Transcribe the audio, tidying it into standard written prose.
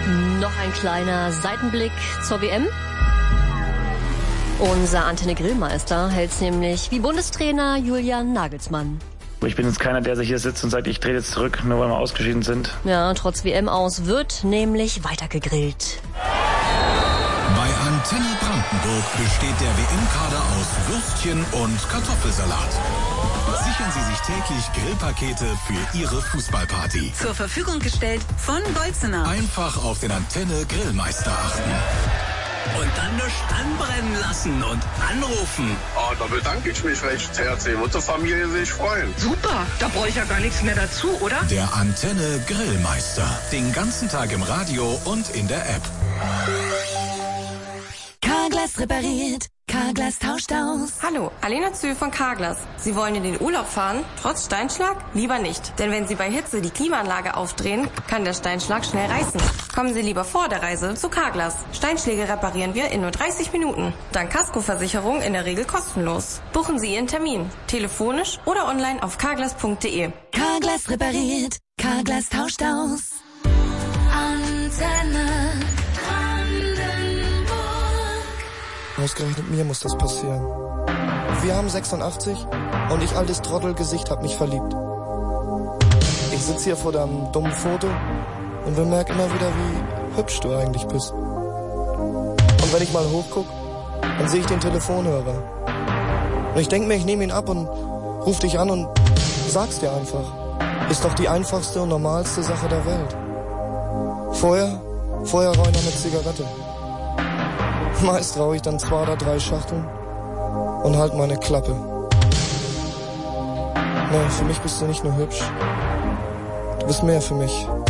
Noch ein kleiner Seitenblick zur WM. Unser Antenne Grillmeister hält's nämlich wie Bundestrainer Julian Nagelsmann. Ich bin jetzt keiner, der sich hier sitzt und sagt, ich trete jetzt zurück, nur weil wir ausgeschieden sind. Ja, trotz WM aus wird nämlich weiter gegrillt. Bei Antenne Brandenburg besteht der WM-Kader aus Würstchen und Kartoffelsalat. Sichern Sie sich täglich Grillpakete für Ihre Fußballparty. Zur Verfügung gestellt von Bolzener. Einfach auf den Antenne Grillmeister achten. Und dann nicht anbrennen lassen und anrufen. Oh, da bedanke ich mich recht herzlich. Wird die Familie sich freuen. Super, da brauche ich ja gar nichts mehr dazu, oder? Der Antenne Grillmeister. Den ganzen Tag im Radio und in der App. Carglass repariert. Carglass tauscht aus. Hallo, Alena Zühl von Carglass. Sie wollen in den Urlaub fahren? Trotz Steinschlag? Lieber nicht. Denn wenn Sie bei Hitze die Klimaanlage aufdrehen, kann der Steinschlag schnell reißen. Kommen Sie lieber vor der Reise zu Carglass. Steinschläge reparieren wir in nur 30 Minuten. Dank Kaskoversicherung in der Regel kostenlos. Buchen Sie Ihren Termin. Telefonisch oder online auf carglass.de. Carglass repariert. Carglass tauscht aus. Antenne. Ausgerechnet mir muss das passieren. Wir haben 86 und ich, altes Trottelgesicht, hab mich verliebt. Ich sitz hier vor deinem dummen Foto und bemerk immer wieder, wie hübsch du eigentlich bist. Und wenn ich mal hochguck, dann sehe ich den Telefonhörer. Und ich denk mir, ich nehme ihn ab und ruf dich an und sag's dir einfach. Ist doch die einfachste und normalste Sache der Welt. Vorher rauche ich noch eine Zigarette. Meist rauche ich dann 2 oder 3 Schachteln und halt meine Klappe. Nee, für mich bist du nicht nur hübsch. Du bist mehr für mich.